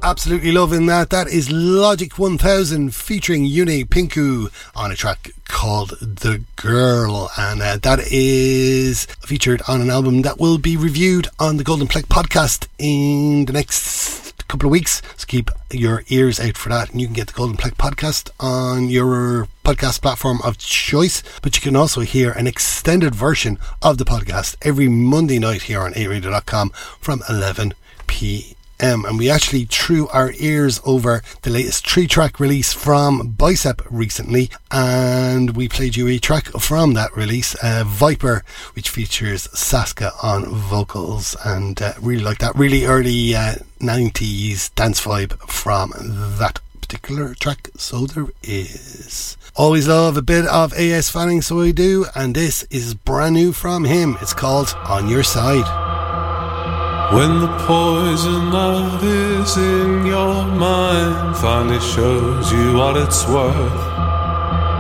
absolutely loving that. That is Logic 1000 featuring Yune Pinku on a track called The Girl, and that is featured on an album that will be reviewed on the Golden Pleck podcast in the next couple of weeks, so keep your ears out for that. And you can get the Golden Pleck podcast on your podcast platform of choice, but you can also hear an extended version of the podcast every Monday night here on 8radio.com from 11pm. And we actually threw our ears over the latest 3-track release from Bicep recently, and we played you a track from that release, Viper, which features Saska on vocals, and really like that really early 90s dance vibe from that particular track. So there is. Always love a bit of AS Fanning, so I do, and this is brand new from him. It's called On Your Side. When the poison love is in your mind, finally shows you what it's worth.